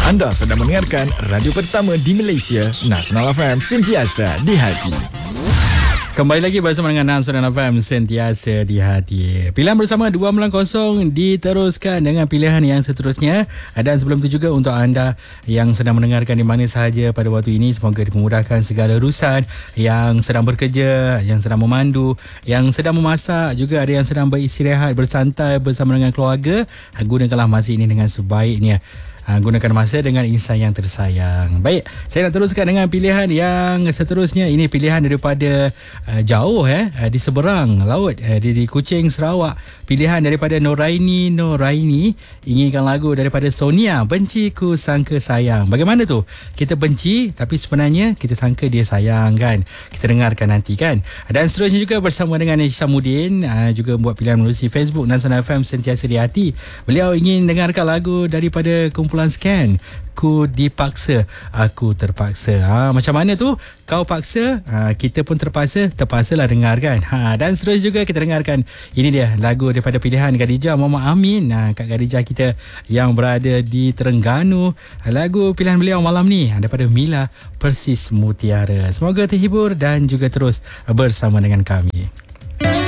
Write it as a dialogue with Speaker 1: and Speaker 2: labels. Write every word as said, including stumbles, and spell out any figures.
Speaker 1: Anda sedang mendengarkan radio pertama di Malaysia, Nasional F M, sentiasa di hati.
Speaker 2: Kembali lagi bersama dengan Nasional F M, sentiasa di hati. Pilihan bersama dua sembilan kosong diteruskan dengan pilihan yang seterusnya. Dan sebelum itu juga untuk anda yang sedang mendengarkan di mana sahaja pada waktu ini, semoga dimudahkan segala urusan. Yang sedang bekerja, yang sedang memandu, yang sedang memasak, juga ada yang sedang beristirahat, bersantai bersama dengan keluarga. Gunakanlah masa ini dengan sebaiknya. Ha, gunakan masa dengan insan yang tersayang. Baik, saya nak teruskan dengan pilihan yang seterusnya. Ini pilihan daripada uh, jauh eh uh, di seberang laut, uh, di, di Kuching, Sarawak. Pilihan daripada Noraini Noraini, inginkan lagu daripada Sonia, Benci Ku Sangka Sayang. Bagaimana tu? Kita benci tapi sebenarnya kita sangka dia sayang kan? Kita dengarkan nanti kan. Dan seterusnya juga bersama dengan Hishamuddin, uh, juga buat pilihan melalui Facebook Nasional F M, sentiasa di hati. Beliau ingin dengarkan lagu daripada kumpulan Scan, Ku Dipaksa, Aku Terpaksa. Ha, macam mana tu? Kau paksa, ha, kita pun terpaksa, terpaksalah dengarkan. Ha, dan seterusnya juga kita dengarkan, ini dia lagu daripada pilihan Khadijah Muhammad Amin. Ha, Kak Khadijah kita yang berada di Terengganu. Lagu pilihan beliau malam ni daripada Mila, Persis Mutiara. Semoga terhibur dan juga terus bersama dengan kami.